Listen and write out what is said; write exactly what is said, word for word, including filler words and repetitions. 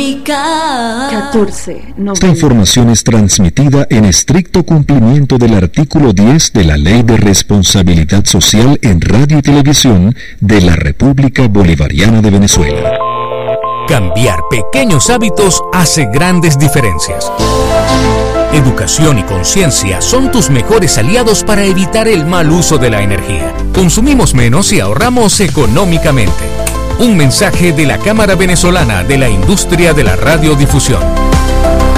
Económica. catorce noventa. Esta información es transmitida en estricto cumplimiento del artículo diez de la Ley de Responsabilidad Social en Radio y Televisión de la República Bolivariana de Venezuela. Cambiar pequeños hábitos hace grandes diferencias. Educación y conciencia son tus mejores aliados para evitar el mal uso de la energía. Consumimos menos y ahorramos económicamente. Un mensaje de la Cámara Venezolana de la Industria de la Radiodifusión.